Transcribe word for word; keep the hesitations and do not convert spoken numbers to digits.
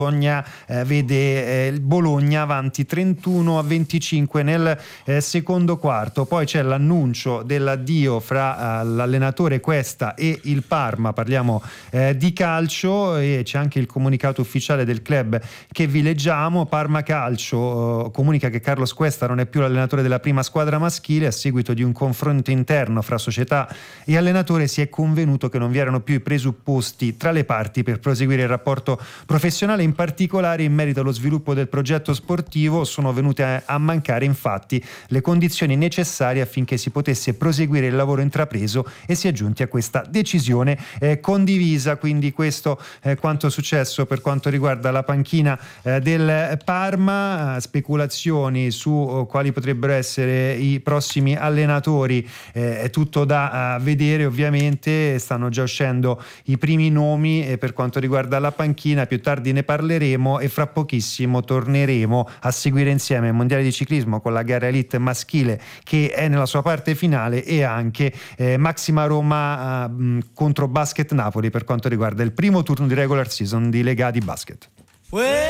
Bologna eh, vede eh, il Bologna avanti trentuno a venticinque nel eh, secondo quarto. Poi c'è l'annuncio dell'addio fra eh, l'allenatore Cuesta e il Parma, parliamo eh, di calcio, e c'è anche il comunicato ufficiale del club che vi leggiamo. Parma Calcio eh, comunica che Carlos Cuesta non è più l'allenatore della prima squadra maschile. A seguito di un confronto interno fra società e allenatore si è convenuto che non vi erano più i presupposti tra le parti per proseguire il rapporto professionale. In particolare in merito allo sviluppo del progetto sportivo sono venute a, a mancare infatti le condizioni necessarie affinché si potesse proseguire il lavoro intrapreso, e si è giunti a questa decisione eh, condivisa. Quindi questo è quanto è successo per quanto riguarda la panchina eh, del Parma. Speculazioni su oh, quali potrebbero essere i prossimi allenatori, eh, è tutto da uh, vedere. Ovviamente stanno già uscendo i primi nomi e per quanto riguarda la panchina più tardi ne parleremo, e fra pochissimo torneremo a seguire insieme il mondiale di ciclismo con la gara elite maschile che è nella sua parte finale, e anche eh, Maxima Roma uh, contro Basket Napoli per quanto riguarda il primo turno di regular season di Lega di basket.